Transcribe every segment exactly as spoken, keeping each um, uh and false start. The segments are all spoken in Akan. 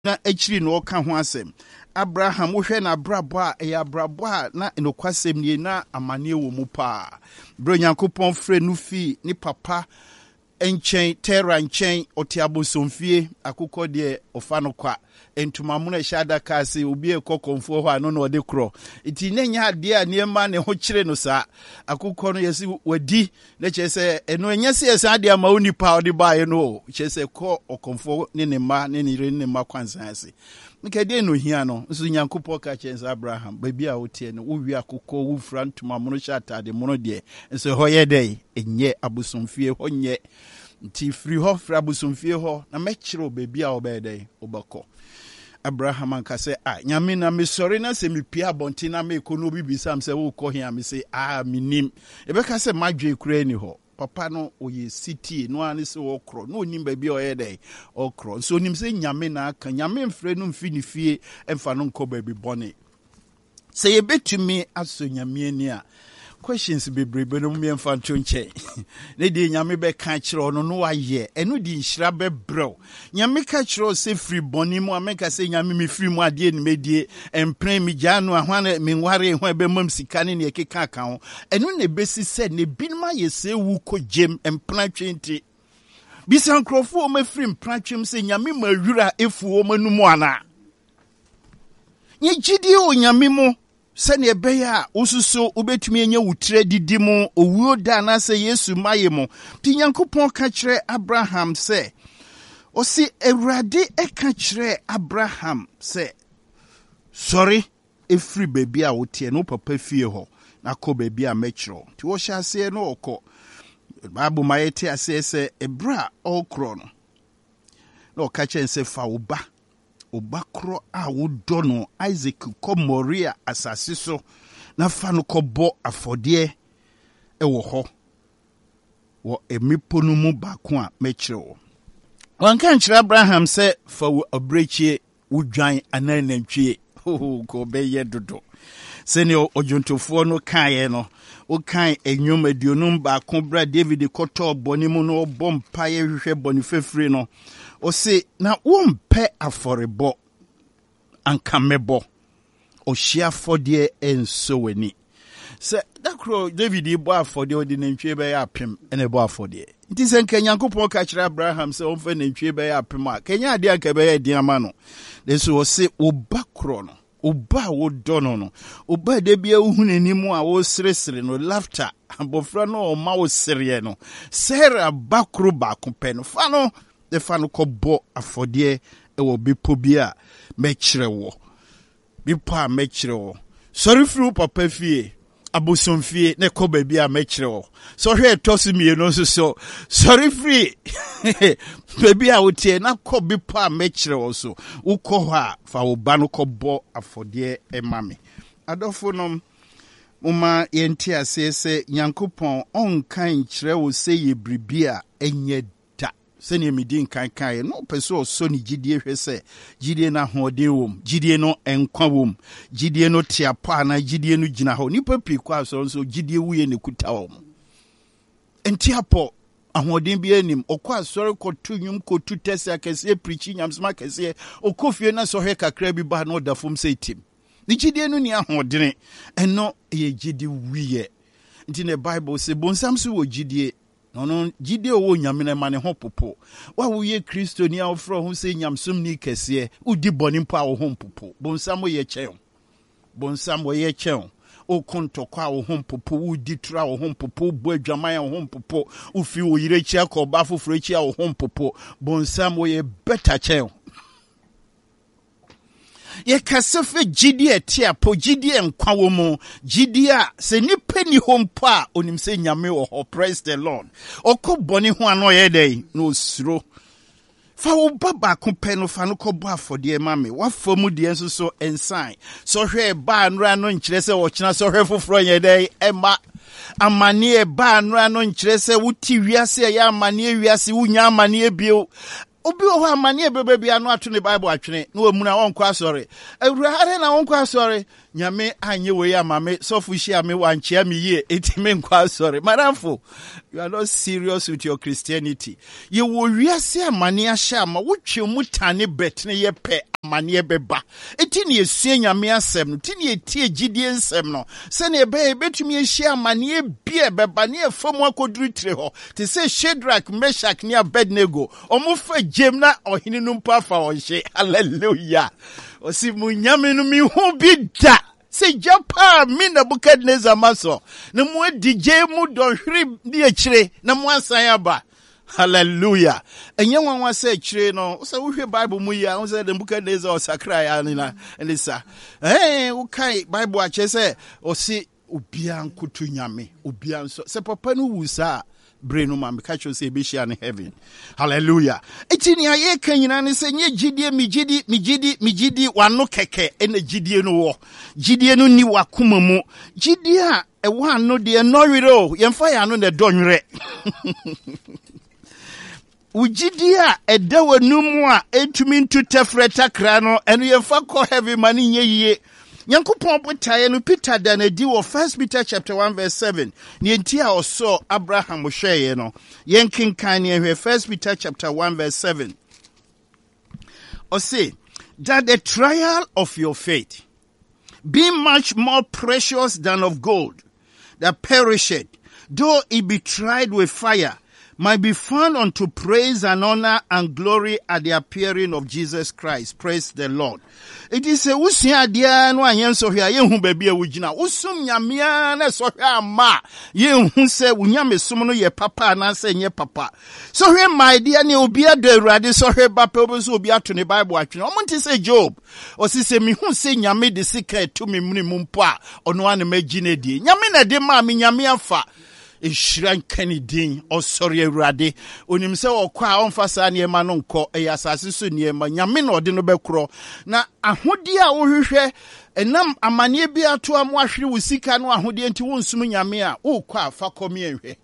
na echiri no ka ho asem Abraham wohwe na brabo a e abrabo a na enokwasem nie na amane wo mu pa bro Nyankopon frɛ no fi ni papa enchen Tera nchen otiabosomfie akukọ de ofa no kwa entuma mu na hyada ka se obi ekokonfo ho ano na ode kro iti nenya ade a niema ne ho kire no sa akukọ no yesi wadi na chese eno enyese yesa ade ama onipa ode baaye no chese ko okonfo ne ne ma ne ne ne ma kwansan ase nkede no hia no nso Nyankopon ka chense Abraham baby a wotie no wo wi akukọ wo fra ntuma mu no hyatade mu no de nso ho ye dai enye abosomfie ho nye nti free ho fra abosomfie ho na mekire baby a obedai obako Abraham anka say ah nyame na me sorry na se me pia bonti na me ko no bibisam se wo ko hia me say ah minim e be ka say madwe kura ni ho papa no oye city no ani se wo kro no onim baby o ye dai o kro so onim se nyame na aka nyame mfre no mfi ni fie emfa no nko baby bone say ye betumi aso nyame ani a questions bebrebe no me mfa nto nche ne di nyame be ka kire no no waye eno di nhira be brew nyame ka kire se free boni mu ameka se nyame me free mu ade ni medie empren mi janu ahwan me nware ho be mam sika ne ne keka aka ho eno ne besi se ne binma ye se wu ko jem empran twenty bisan krofo o ma free empran twem se nyame ma wura efu o manu mu ana nye gidi o nyame mu sene ebeya ususo ubetumi enye wutre didi mu owuo da na se Yesu maye mu ti Nyankopon ka kire Abraham se osi Ewurade e ka kire Abraham se sorry efri baby a wotie no papa fie ho na ko baby a mekiro ti wo hya se no okọ Bible mayete ase se ebra okro no no ka kire se fa oba obakro a wodo no Isaac ko Moria asase so na fa no ko bo afode e wo ho wo emipo no mu baako a mekire wo wanka nkire Abraham se fa wo abrechie wodwan ananantwie ho ko beye dodo sene ojuntofo no kae no o kan enyom aduonum baako bra David koto boni mu no bompa ye hwehwe boni fefre no o se na wompe aforebo anka mebo o hia fodie enso weni se dakro David ibo afodie odi nantwie be ya apem ene bo afodie nti se nka Nyankopon ka kire Abraham se omfa nantwie be ya apem a kenya ade anka be ya din ama no deso o se obakro no oba wo dono no oba de bia uhunanimu a wo seresere no laughter abofra no o ma wo sere no Sarah bakro ba kompe no fa no de fa no kobo afodie e wo bipo bia mekire wo bipo a mekire wo sorry fru papa fie abosomfie ne ko ba bia mekire wo so hwe tosi mie no so so sorry free baby a wotie na ko bipo a mekire wo so ukọ ho a fa wo ba no kobo afodie e mame adofo no muma yenti ase se Nyankopon on kan kire wo se ye bribia enye da se ne midin kan kan no peso so ni gidie hwese gidie na hoden wom gidie no enkwa wom gidie no tiapa na gidie no gina ho nipa piku aso so gidie wuye ne kuta wom entiapo ahoden bi anim okwa asore kotu nyum kotu tese akese preach nyamsma akese okofie na so hwe kakra bi ba no dafom seitim ni gidie no ni ahoden eno ye gidi wiye nti ne Bible se bonsam so wo gidie no no gidie wo nyame na ma ne ho popo wa wo ye Kristo ni afro ho se nyamsom ni kese udi boni mpa wo ho popo bonsam ye kyen bonsam wo ye kyen o konto kwa wo ho popo udi tra wo ho popo bo adwaman wo ho popo ufi wo yire chia ko ba foforo chia wo ho popo bonsam wo ye better kyen ye kasefe gidie tia po gidie nkwa wo mu gidie a se nipa ni hompo a onim se nyame wo ho praise the Lord okoboni ho ano ye dai no suro fa wo baba kompe no fa no kobo afode mame wa famu de enso so ensan so hwe ba nra no nkire se wo kina so hwe foforo ye dai ema amane ba nra no nkire se wuti wiase ya amane wiase wunya amane bio obi o ho amane bebe bia no ato ne Bible atwene no omuna wonko asore awurade na wonko asore nyame anye we ya mame sofu hia me wanchia me ye etime nko asore maramfo you are not serious with your Christianity ye wo wiase amane ahia ma wotwe mutane bet ne ye pe amane beba eti ne esua nyame asem no ti ne etie gidie nsem no se ne ebe betumi ehia amane bia beba ne efamu akoduru tire ho te se Shadrach, Meshach ne Abednego omo fa gem na ohene no mpa fa ohye. Hallelujah. Osi mu nyame no mi hu bi da se japa mi Nebukadnezar maso na mu adije mu dohwere di akire na mu asan aba. Hallelujah. Enye wanwa se akire no se wo hwe Bible mu ya wo se Nebukadnezar osakra ya nina elisa eh wo kai Bible a che se osi obia nkoto nyame obia nso se papa no wusa brain no man catch you say be share in heaven. Hallelujah. Eti ni aye kan nyina ne se nye gidie mi gidi mi gidi mi gidi wano keke ene gidie no wo gidie no ni wakoma mu gidie a e wa no de no wiro yemfa ya no ne donwere ugidie a eda wanum a etumi ntu tefreta kra no eno yemfa ko heaven mani nye yie. Yankupon botaye no Peter dan edi wo First Peter chapter one verse seven. Ni enti a oso Abraham hweye no. Yenkinkan ne hwe First Peter chapter one verse seven. O say that the trial of your faith be much more precious than of gold that perisheth, though it be tried with fire, might be found unto praise and honor and glory at the appearing of Jesus Christ. Praise the Lord. It is a usia dia no anyen so hia ye hu baby a wugina usum nyamea na so hia ma ye hu se wunyame sum no ye papa na se nye papa so hia my dear ne obi ado awurade so hia ba pe obi so obi ato ne Bible atwene o monte se Job o si se mi hu se nyame de secret to me muni mumpo a ono ane magine die nyame na de ma me nyame afa Ishran Kennedy or sorry Radi unim se okwa onfasa niema no nko e asase so niema nyame na ode no bekro na ahodi a wo hwehwe enam amane bi ato am ahwere wo sika no ahodi enti wo nsum nyame a wo kwa afa komi ehwe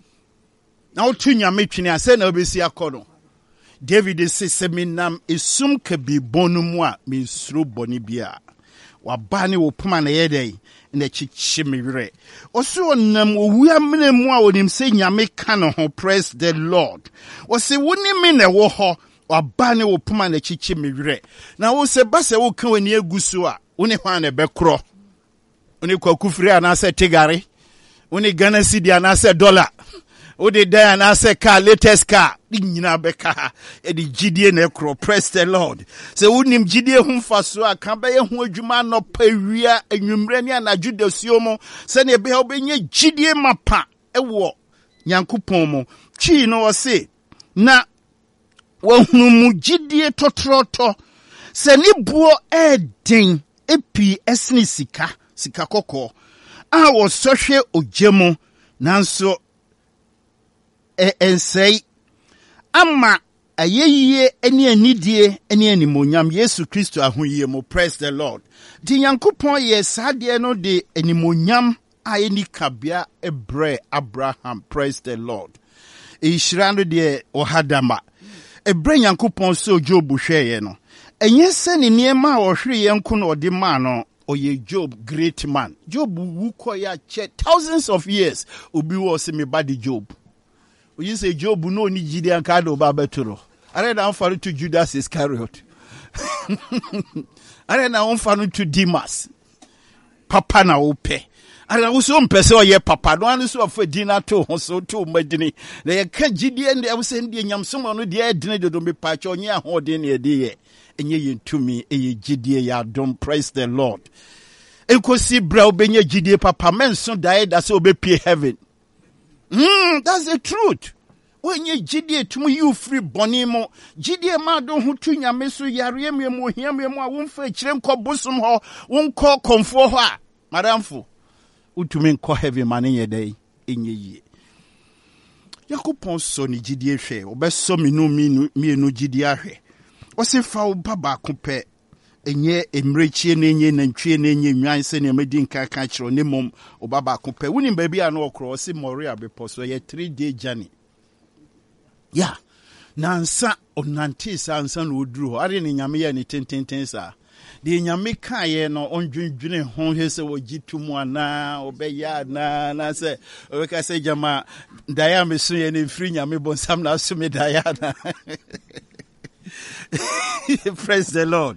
na wo tu nyame twene ase na obesi akono David se seminam esum ka bi bonumu a me suro boni bia wabane wo puma na yedei na chichimire oso nam owu amene mu a onim se nyame ka no ho. Praise the Lord. O se woni me na wo ho wabane wo puma na chichimire na wo se base wo kan wani aguso a woni hwan na bekro woni kwakufiri ana se tigare woni Ghana cedi ana se dollar wodi da ana se car latest car nyina beka e di gidie na ekro. Praise the Lord. Se wonim gidie hu mfaso a kan be ye hu adwuma no pawia anwumre ne anadwo dasuo mo se ne be obenye gidie mapa ewo Nyankopon mo twi no wo se na wahunu mu gidie totroto se ni buo eden epi esni sika sika kokko a wo sohwe ogyemo nanso e ensei ama ayeye eni anidie eni animonyam Yesu Kristo ahoyie mo. Praise the Lord. Di Nyankopon ye sade no de animonyam a eni kabia ebre Abraham. Praise the Lord. E shirando de ohadama ebre Nyankopon so Job hweye no enye se ne niema a ohwere ye nko no de ma no oye Job great man. Job wu koya che thousands of years obi wo se me body Job. You say Job no ni Gideon kado babeturo. Are na onfaru to Judas Iscariot. Are na onfaru to Demas. Papa na ope. Are na so mpese oye papa no anu so afa dina to so to madini. Na ye ka Gideon de awse ndi nyamsom no de adine de do me pa cho nya ho de ne de ye. Enye yentumi eye Gideon ya don. Praise the Lord. Enkosi bra obenye Gideon papa menso die da se obepie heaven. Mm, that's the truth. When you jidie to you free bonimo, jidie ma don hutu nyame so yare me mo hia me mo a won fa kire nko bosom ho, won ko komfo ho a madamfo utumi nko heavy man ye dai enye yie. Yakopon so ni jidie hwe, obeso me no mi mi no jidie ahwe. O se fa wo baba ko pe enye emrechie na enye nantwie na enye nwan se na medi nka ka kiro ne mom obaba ko pe woni ba bia na okro se Moria bepo so ye three day journey ya nansa onante sa ansa na oduru are ne nyame ye ne tententen sa de nyame ka ye no ondwendwene ho hese wo gitumu ana obeya na na se obeka se jama daya mesu ye ne free nyame bonsam na so me daya na. Praise the Lord.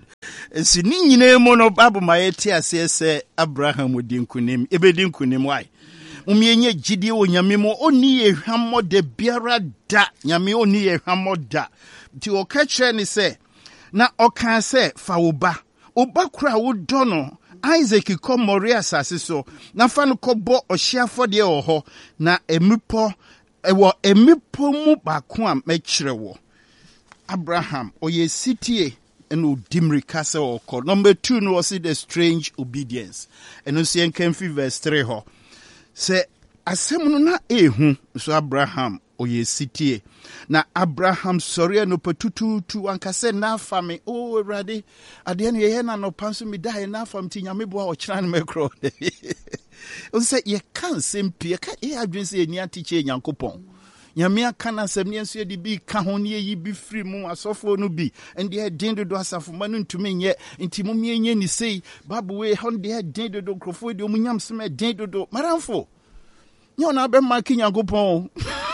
Si ni nyine mu no Bible ma yeti ase se Abraham di nkunim ebedi nkunim wai umienye gidie wo nyame mu oni ehwammo de biara da nyame oni ehwammo da ti o ka kire ni se na o kan se fa wo ba o ba kura wo do no Isaac ko Moria asase so na fa no kɔbɔ ɔhyiafode wɔ hɔ na emipo ɛwɔ emipo mu baako a mɛkyerɛ wo Abraham oye sitie eno dimrika se okɔ. Number two no was the strange obedience. Eno se enkan verse three ho. Se asɛm no na ehu so Abraham oye sitie. Na Abraham sɔre no patututu ankase na fami o Awurade ade no ye na no panso mi dai na fam ti nyame bo a ɔkyerɛ no mekro. O se ye kan sempi ka e adwen se eni atiche Nyankopɔn. Nyame aka na asɛm ne nso de bi ka ho ne yi bi firi mu asɔfo no bi ende den do asafo ma no ntumi nyɛ nti mu mienye ni sei Bible we hon de den do krofo de mu nyam sem den do maramfo nyɛ ona be ma ki Nyankopɔn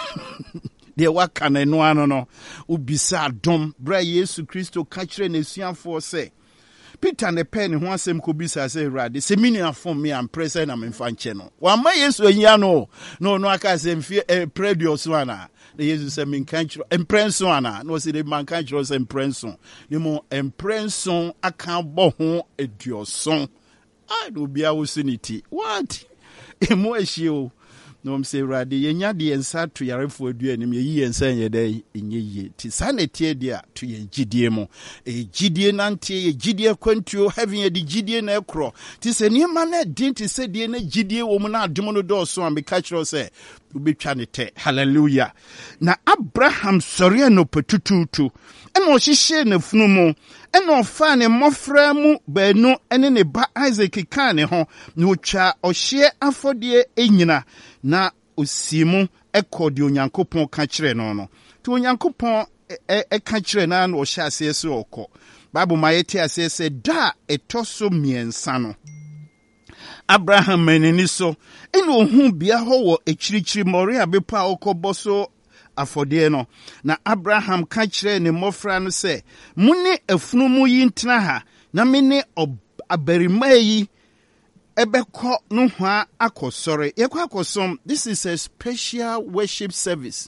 de waka na no ano no ubisa adom bra Yesu Kristo ka kyerɛ na suafo se Peter ne pen ho asɛm ko bisa se Awurade se mini afom me am present na me fa nche no wa ma Yesu ahia no no no aka se mfie predio so ana na Yesu se me kan kyerɛ emprenso ana no se de man kan kyerɛ se emprenso ne mo emprenso aka bɔ ho eduoson ai do bia wo siniti what emo ehie no m say Awurade yenya de ensa to yarefo aduanim ye yensa ye dai enye yie ti sanete dia to ye gidie mo e gidie nante ye gidie kwantuo having ye de gidie na ekro ti se niema na din ti se die na gidie wo mu na adom no do so am be catch say ubetwa ne te hallelujah na Abraham sɔre no patututu eno hihye na funu mu eno fa ne mofra mu baanu ene ne ba Isaac kan ne ho na otwa ɔhye afɔde enyina na osimu ekɔ de Onyankopɔn ka kyerɛ no no to Onyankopɔn e ka kyerɛ na na ɔhyɛ ase se ɔkɔ Bible ma yɛte ase se da etoso miɛnsa no Abraham menini so ene ohun bia hɔ wɔ ekyirikyiri Moria bepa ɔkɔbɔ so afɔde no na Abraham ka kyerɛ ne mmɔfra no sɛ muni afunu mu yi ntena ha na me ne abarima yi ebekɔ no hwa akɔsɔre yɛkɔ akɔsom. This is a special worship service.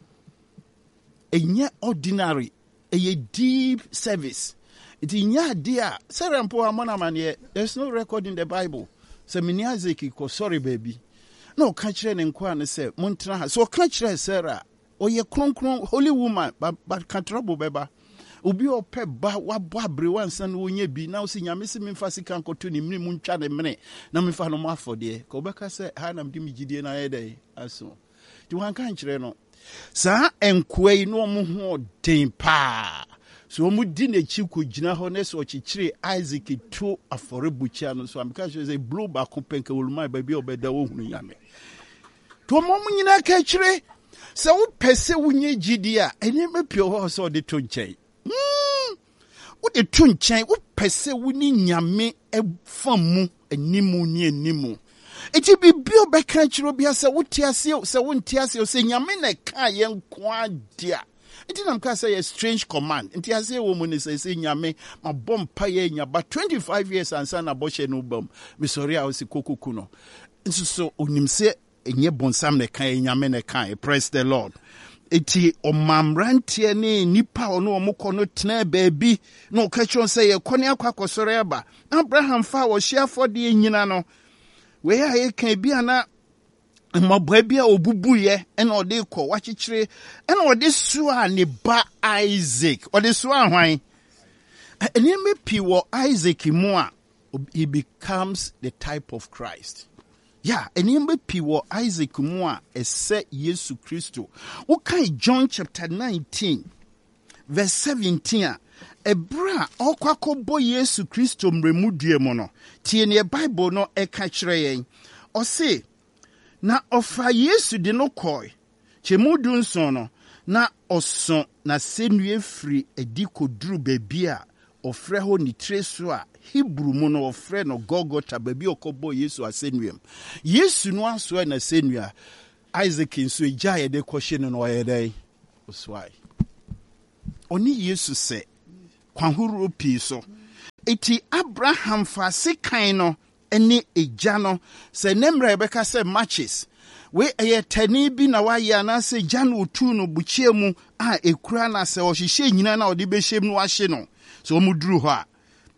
Enye ordinary, a deep service. It is nya dia serampo amona mane. There's no record in the Bible. So mini Isaac ko sorry baby. No ka kyerɛ ne nkwa ne sɛ montena ha. So ka kyerɛ Sarah oye kronkron holy woman but but ka trouble beba. Obi ope ba wabo abre wansa no onye bi na osi nyame se memfa sika nkoto ne mini mu ntwa ne mene na memfa no mafode ko beka se ha na mdi migidie na yedai aso ti wan kan kyerɛ no saa enkwai no mo ho den pa so mu di na chi ko gina ho ne so chichire Isaac to aforebuchia no so am ka say blow back penka woluma ba bi obeda wo hunu nyame to mo mu nyina ka kyerɛ se wo pese wunye gidi a ene mepio ho so de to nkyɛn mm wo de to nkyɛn wo pese wuni nyame efamu animu ni animu eti bibio beka kyerɛ bia se wo tiase se wo ntiase se nyame na ka ye nko adia eti nam ka say a strange command ntiase wo mu ne se se nyame mabompa ye nyaba twenty-five years ansa na bɔhye no bam me sorry a wo se kokoku no nso so onim se enye bonsam ne kan nyame ne kan. Praise the Lord. Eti omamrantie ne nipa ono omukɔ no tena baabi no ka kyerɛ sɛ ye kɔ ne akɔ akɔsɔre aba. Abraham fa wo hye afɔde nyina no we a ye kan bi ana mabɔ bi a obubuye ɛna ɔde kɔ wakyekere ɛna ɔde soa ne ba Isaac ɔde soa hwan ɛne me pi wɔ Isaac mu a he becomes the type of Christ. Yeah, enimbe piwo Isaac mua ese Yesu Kristo. Okay, John chapter nineteen, verse seventeen. Ebra okwako bo Yesu Kristo mremudie mono. Tie ne Bible no eka kyerɛ yɛn. Ɔse na ɔfa Yesu de no kɔe. Chemudu nson no na ɔso na senue firi edi koduru baabi a ɔfrɛ ho ni tre so a Hebrew mu no ofre no Golgotha baby okobo Yesu asenuem. Yesu no aso na senua Isaac nso egya ye de kɔhye no no ye dai oswai. Oni Yesu se kwanhuru pi so iti Abraham fa sekan no ene egya no se nemra ebeka se matches we eye tani bi na wa ya na se gya no otu no buchie mu a ekura na se ohihye nyina na odi behyem no ahye no so omuduru ho a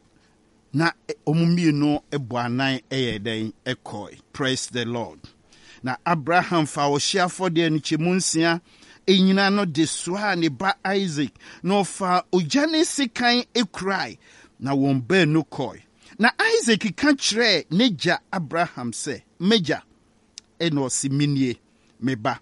na omumie no ebo anan eye den ekoi. Praise the Lord. Na Abraham fa ohia fode no chemunsia enyina no de soa ne ba Isaac no fa ojane sekan ekrai na won ba no koi. Na Isaac ka kire neja Abraham se meja eno si minie meba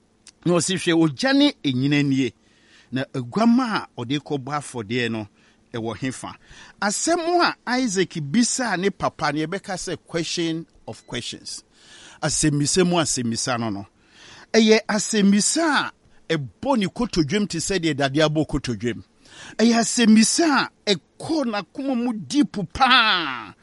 no si hwe ojane enyina nie na aguama a ode kɔbɔ afɔde no ewo hefa asɛm a Isaac bisa ne papa ne ebeka se question of questions asɛmisa mu asɛmisa no no eye asɛmisa ebo ni kotodwem te sɛ de dade abo kotodwem eye asɛmisa ekɔ na kuma mu deep pa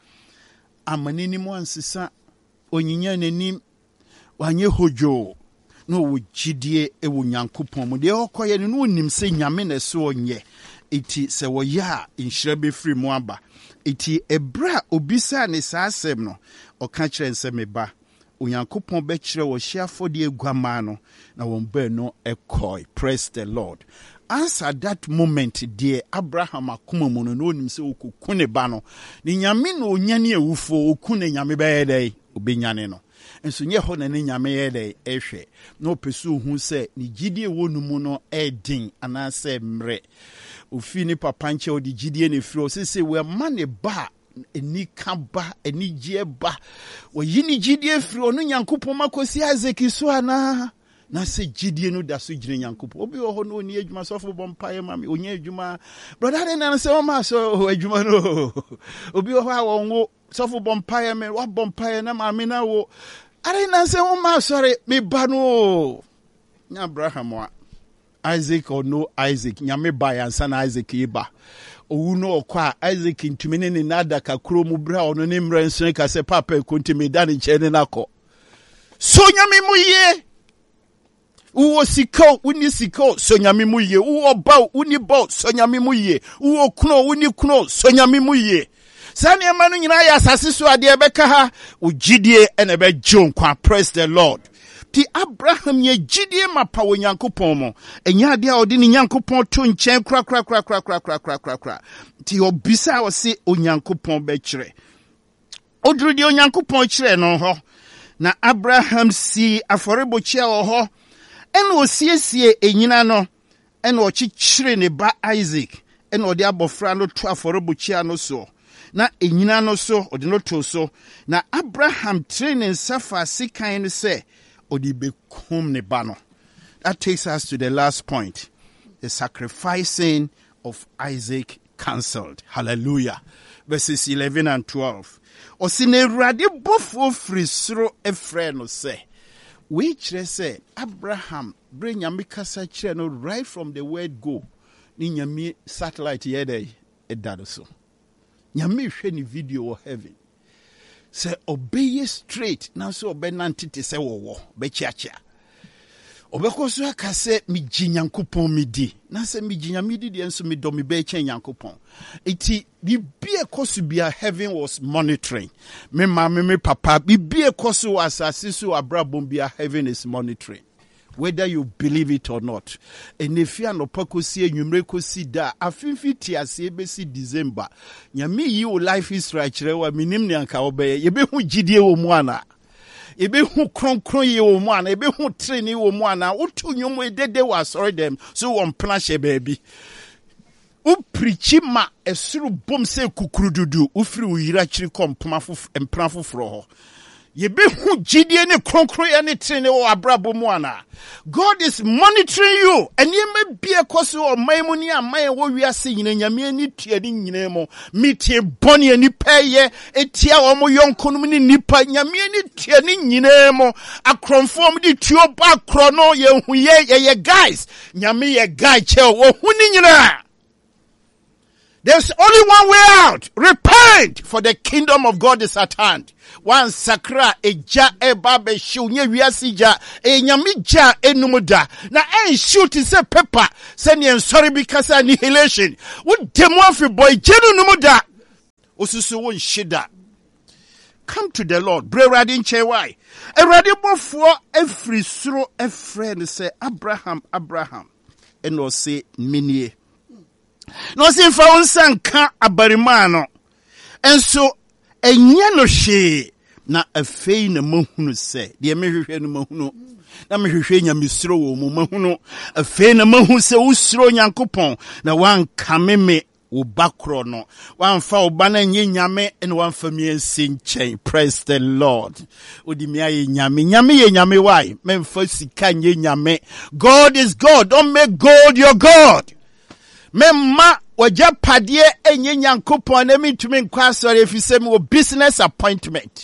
amanini mu ansisa onyinya nanim wanye hojo no wujidie ewo nyankopɔn mu de okoye no onim sɛ nyame na so onye iti sɛ woya inhyira be free mu aba iti ebra obisa ne saasɛm no ɔka kyerɛ nsɛ meba onyankopɔn be kyerɛ wo hyiafode aguama no na won ba no ekoi. Praise the Lord. As at that moment dear Abraham akoma mu no onim sɛ okuku ne ba no ne nyame no onyane awufo oku ne nyame bɛyɛ dɛ obenyane no enso nye ho na ne nyame yɛ dɛ ehwɛ no pesu hu sɛ ne gidie wonu mu no edin anase mre ofi ni papa nche odi gidie ne firi osese we ma ne ba eni ka ba eni gie ba wo yini gidie firi onu nyankopɔn makosi Isaac so ana na se gidie no da so gire nyankopɔn obi wo ho no oni adwuma sofo bompae mami onye adwuma brother na se o ma so adwuma no obi wo ho a wo sofo bompae me wa bompae na mami na wo are na se o ma sorry me ba no nya Abraham wa Isaac or no Isaac nyame ba yansa na Isaac iba owu no okwa Isaac ntumi ne ne nada kakro mu bra ono ne mra nso ka se papa kontimi da ne chene nako so nyame mu ye uwo siko uni siko so nyame mu ye uwo ba uni ba so nyame mu ye uwo kuno uni kuno so nyame mu ye sani amanu nyina ya asase so ade ebeka ha ugidie ene be jonkwa. Praise the Lord. Ti Abraham ye gidie mapa wo nyankopɔn mo enya ade a odi ne nyankopɔn to nkyɛn kra kra kra kra kra kra kra kra kra ti obisa o se onyankopɔn be kyerɛ oduru de onyankopɔn kyerɛ no ho na Abraham si aforebokyia wo ho ena osiesie enyina no ena ochikyire ne ba Isaac ena odi abofra no to aforebokyia no so na enyina no so odi no to so na Abraham training safa sikan no se odi bekum ne ba no. That takes us to the last point, the sacrificing of Isaac cancelled. Hallelujah. Verses eleven and twelve. Osine rade bofo frisro efre no se we kyerɛ sɛ Abraham bring nyame kasa kyerɛ no right from the word go ni nyame satellite yɛ dɛ ɛda so nyame hwɛ ni video wɔ heaven sɛ obey straight na so obenante te sɛ wɔwɔ bɛkyiakyia obɛkɔ so aka sɛ mi gyi nyankopɔn mi di na sɛ mi gyi nyame di deɛ nso mi dɔ mi bɛkyɛ nyankopɔn eti bibie koso bia heaven was monitoring me ma me me papa bibie koso asase so abrabom bia heaven is monitoring whether you believe it or not. Enefia no pakosi enwumre kosi da afinfi tiase besi December nyame yi o life is right rewa minim ne anka obeye ye be hu gidie wo mu ana ebe hu kronkron ye wo mu ana ebe hu training wo mu ana wotu nwom edede wa sorry them so won plan hye baabi u preachi ma esuru bom se kukurududu u firi u yira chiri kompama fu empran foforo ho ye be hu gidie ne kronkron ye ne training wo abrabo mu ana. God is monitoring you and ye may be a cause or maimunia my what we are seeing in Yamini Tiadin Nemo, Miti Bonnie and Nipaye, Etia Omo Yon Konumini Nipa, Yamini Tianin Nemo, a conformity to your back chrono, ye, ye, ye, guys, Yami, a guy, chel, or Hunina. There's only one way out. Repent, for the kingdom of God is at hand. One sakra eja ebabe shunye wiasija e nyamija enumuda na en shoot se pepper send sorry because annihilation. What demo boy jenu numuda osusu won shida. Come to the Lord. Bre radi nche why? E radi bofo every suro a friend say Abraham, Abraham. And no say minie. No say fa unsan ka abarimano. And so enye no she na afei na mahunu se. De mehwehwe no mahunu. Na mehwehwe nya misro wo mo mahunu. Afei na mahu se usro Nyankopɔn na wan kameme wo bakro no wan fa obana nye nyame en wan fa mi ensin. Praise the Lord. Odi mi aye nyame nyame ye nyame why memfa sika nye nyame. God is God. Don't make God your God. Memma waja padie enye Nyankopɔn na mi tumi nkwa asɔre efise mi wo business appointment.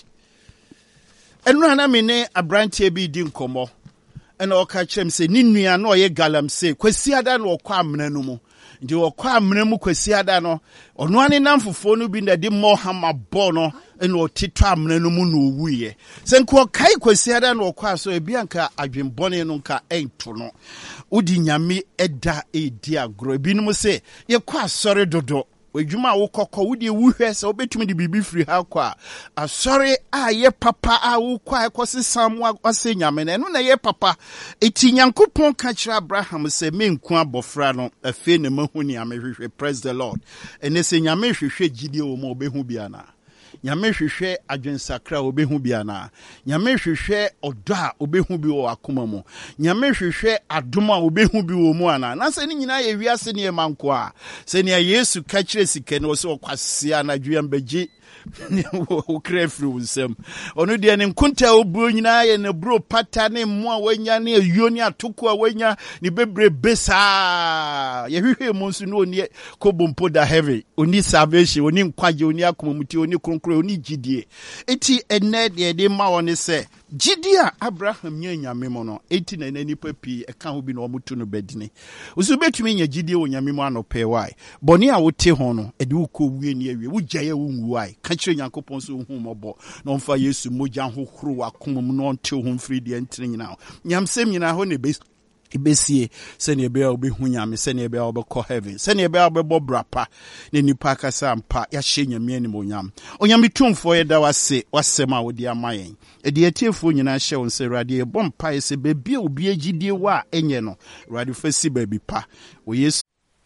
Enu ana me ne abrantie bi di nkomo ena o ka kyerem se ni nua na oye galamse kwasi ada na okwa amena no mu. Ndi okwa amena mu kwasi ada no ono ane namfofo no bi na de mo hama bo no ena otito amena no mu na owuye. Se nko kai kwasi ada na okwa so ebi anka adwenbone no nka ento no. Udi nyame eda edi agro ebi no se ye kwa asɔre dodo. Ejuma wo kokko wudi wuhwe se obetumi de bibi free ha kwa asori a ye papa a wo kwa ekosi samwa ase nyame na no na ye papa eti Nyankopɔn ka kira Abraham se menku abofra no afi ne mahuni amehwehwe. Praise the Lord. Ene se nyame hwehwe gidie wo mo obehu bia na nyame hwehwe adwensakra obehu bia na nyame hwehwe odo a obehu bi wo akoma mu nyame hwehwe adom a obehu bi wo mu ana na se ni nyina ye wiase ne manko a se ne Yesu ka kire sike ne wo se okwase anadwe ambagi wo krefri unsem onu de ne nkunta oburo nyina ye ne bro pata ne mo a wanya ne ayuo ne atoko a wanya ne bebre besa ye hwehwe mu nso no oni kobompo da heavy oni salvation oni nkwaje oni akomamuti oni kronkro oni gidie eti ene de de ma woni se Gidia Abraham nye nyame mo no eti na nipa pi e ka ho bi na omutu no bedine usu betumi nya gidie wo nyame mo anope why boni a wote ho no e de ukọ wie ni awie wo gyaye wo nwu why ka kire Nyankopɔn so hu mobo na omfa Yesu mogya ho horo akoma mu no nte ho mfiri de ntire nyina nyamsem nyina ho ne be Ibesie sene ebe a obehu nyame sene ebe a obekɔ heaven sene ebe a obebɔ brapa ne nipa kasa mpa ya hye nyame anim onyam onyame tumfo ye da wase wasem a wodi amayen e de etiefo nyina hye won se rade e bɔ mpa ye se bebi obi agidie wa enye no rade fasi baby pa wo Yesu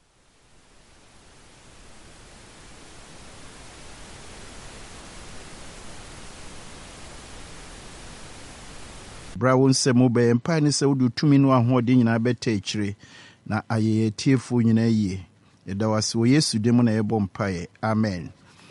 bra won se mo be mpa ne se wodu tumi no ahode nyina beta ekire na ayeye tiefo nyina yie eda wase wo Yesu de mo na yebo mpae amen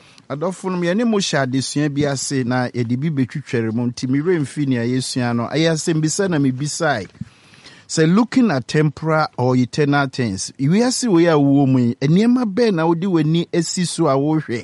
adofo no ye ne mo hya adesua bi ase na edi bi betwitwere mo ntimi remfi ne ayesua no ayase mbisa na mebisai say looking at temporal or eternal things we ase we ya wo mu eniema be na wodi wani asiso a wo hwe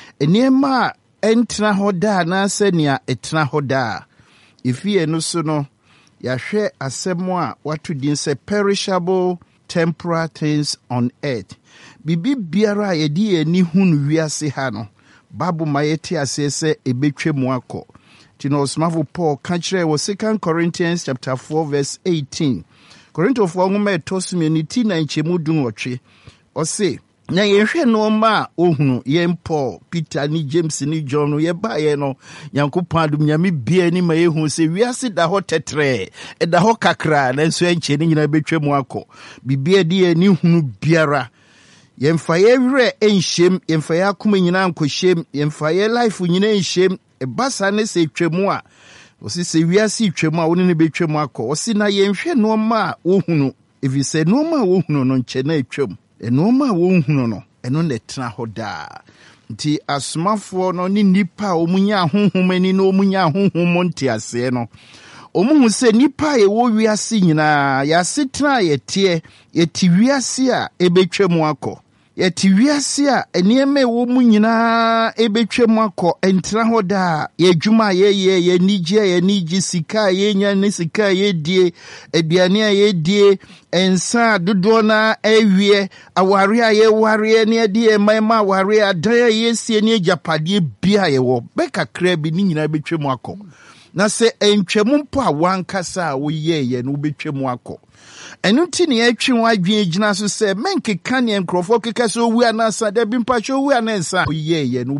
eniema entra hoda na se nea etra hoda Ifie no so no yahwe asemo a watu din se perishable temporal things on earth bibi biara yedi ani hunu wiase ha no babu mayeti ase se ebetwemu akọ tino osmafo Paul ka kire wo Second Corinthians chapter four verse eighteen Korinto fo nwoma etosumi ni ti na nchemu dunwotwe o se na yehwe no ma ohunu ye Paul Peter ni James ni John no ye ba ye no Nyankopɔn adum nyame bia ni ma yehu se wiase da ho tetre e da ho kakra na nso enche ni nyina betwemu akọ bibia di ani hunu biara yemfa ye were enhyem yemfa ya akoma nyina ankohyem yemfa ye life nyina enhyem e basa ne se twemu a osi se wiase twemu a woni ne betwemu akọ osi na yenhwe no ma ohunu if you say no ma ohunu no nche na etwemu enoma wo hunu no eno ne tena hoda nti asomafo no ni nipa omunya ahonhomani no omunya ahonhomo nti ase no omuhu se nipa ye wo wiase nyina ya setena yete yeti wiase a ebetwemu akọ yeti wiase a enieme wo mu nyina ebetwemu akọ entra hoda ye dwuma ye ye ye nige ye nige sika ye nya ne sika ye die aduane a ye die ensa dodo na ewie aware a ye ware ne de mema aware adan ye sie ne japade bia ye wo bekakra bi ni nyina betwemu akọ na se entwemu mpo a wankasa a wo ye ye no betwemu akọ enu ti ne atwi wadwen gina so se menkeka ne nkrofo keka so wu anasa da bi mpa hwe wu anansa wo ye ye no